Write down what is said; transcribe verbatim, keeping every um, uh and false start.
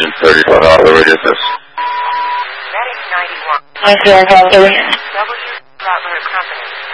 engine thirty-four all the radius is. Medic ninety-one. I feel like W. W. Butler Company.